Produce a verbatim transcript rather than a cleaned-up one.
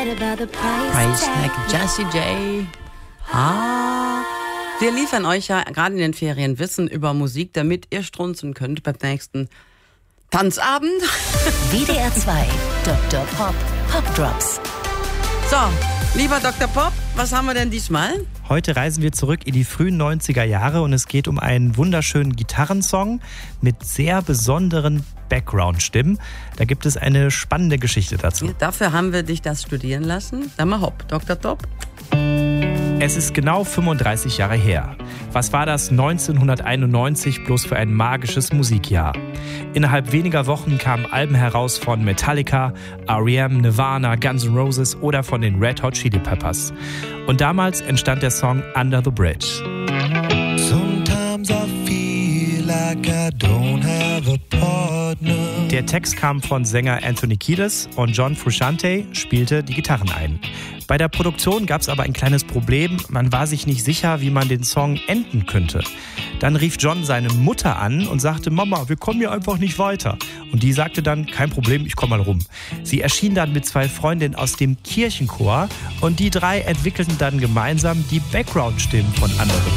Price Tag, Jessie J. Ah. Wir liefern euch ja gerade in den Ferien Wissen über Musik, damit ihr strunzen könnt beim nächsten Tanzabend. W D R zwei, Doktor Pop, Pop Drops. So, lieber Doktor Pop, was haben wir denn diesmal? Heute reisen wir zurück in die frühen neunziger Jahre und es geht um einen wunderschönen Gitarrensong mit sehr besonderen Background-Stimmen. Da gibt es eine spannende Geschichte dazu. Ja, dafür haben wir dich das studieren lassen. Sag mal hopp, Doktor Top. Es ist genau fünfunddreißig Jahre her. Was war das neunzehnhunderteinundneunzig bloß für ein magisches Musikjahr? Innerhalb weniger Wochen kamen Alben heraus von Metallica, R E M, Nirvana, Guns N' Roses oder von den Red Hot Chili Peppers. Und damals entstand der Song Under the Bridge. Sometimes I feel like I don't have a partner. Der Text kam von Sänger Anthony Kiedis und John Frusciante spielte die Gitarren ein. Bei der Produktion gab es aber ein kleines Problem. Man war sich nicht sicher, wie man den Song enden könnte. Dann rief John seine Mutter an und sagte, Mama, wir kommen hier einfach nicht weiter. Und die sagte dann, kein Problem, ich komm mal rum. Sie erschien dann mit zwei Freundinnen aus dem Kirchenchor und die drei entwickelten dann gemeinsam die Background-Stimmen von Under the